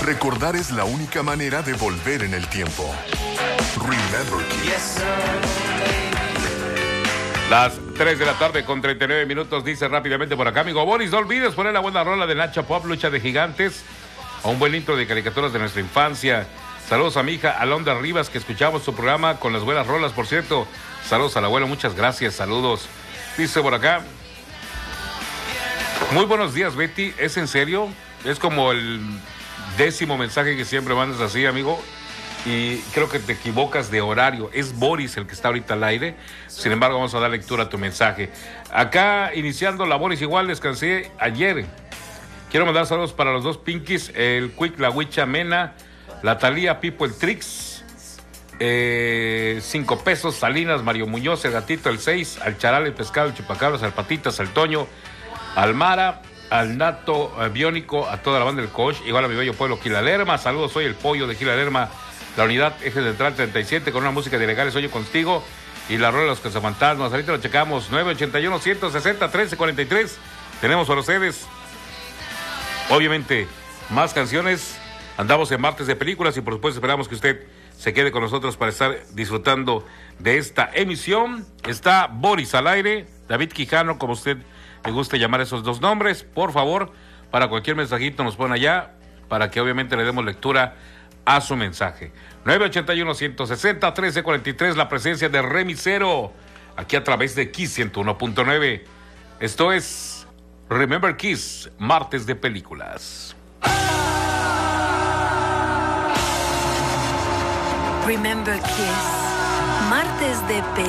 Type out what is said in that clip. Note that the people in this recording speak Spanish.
Recordar es la única manera de volver en el tiempo. Remember Kiss. Las 3 de la tarde con 39 minutos, dice rápidamente por acá, amigo Boris, no olvides poner la buena rola de Nacha Pop, Lucha de Gigantes, a un buen intro de caricaturas de nuestra infancia. Saludos a mi hija Alondra Rivas, que escuchamos su programa con las buenas rolas, por cierto. Saludos al abuelo, muchas gracias, saludos. Dice por acá, muy buenos días, Betty, ¿es en serio? Es como el 10º mensaje que siempre mandas así, amigo. Y creo que te equivocas de horario. Es Boris el que está ahorita al aire. Sin embargo, vamos a dar lectura a tu mensaje. Acá, iniciando la Boris, igual descansé ayer. Quiero mandar saludos para los dos Pinkies, el Quick, la Huicha Mena, la Talía, Pipo, el Trix, 5 pesos, Salinas, Mario Muñoz, el Gatito, el 6, al Charal, el Pescado, el Chupacabras, al Patitas, al Toño, al Mara, al Nato, Biónico, a toda la banda del Coach, igual a mi bello pueblo Gilalerma. Saludos, soy el Pollo de Gilalerma, la unidad Eje Central 37, con una música de Ilegales, Oye Contigo, y la rola de los Cazafantasmas. Ahorita lo checamos, 981-160-1343. Tenemos para ustedes, obviamente, más canciones. Andamos en martes de películas y por supuesto esperamos que usted se quede con nosotros para estar disfrutando de esta emisión. Está Boris al aire, David Quijano, como usted le guste llamar esos dos nombres. Por favor, para cualquier mensajito nos pone allá, para que obviamente le demos lectura a su mensaje. 981-160-1343, la presencia de Remisero, aquí a través de Kiss 101.9. Esto es Remember Kiss, martes de películas. Remember Kiss, martes de películas.